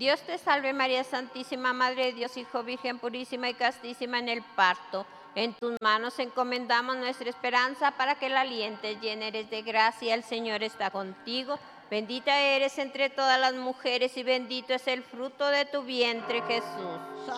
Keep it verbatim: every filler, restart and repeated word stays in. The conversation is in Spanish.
Dios te salve María Santísima, Madre de Dios, Hijo Virgen purísima y castísima en el parto. En tus manos encomendamos nuestra esperanza para que la alientes, llena eres de gracia, el Señor está contigo. Bendita eres entre todas las mujeres y bendito es el fruto de tu vientre, Jesús.